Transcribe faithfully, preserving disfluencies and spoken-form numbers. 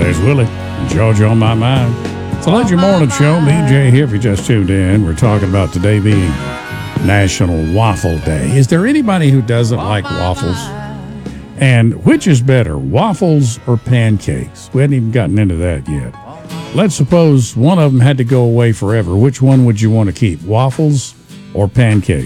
There's Willie, Georgia on my mind. It's the Legend Morning Show. Me and Jay here. If you just tuned in, we're talking about today being National Waffle Day. Is there anybody who doesn't like waffles? And which is better, waffles or pancakes? We hadn't even gotten into that yet. Let's suppose one of them had to go away forever. Which one would you want to keep, waffles or pancakes?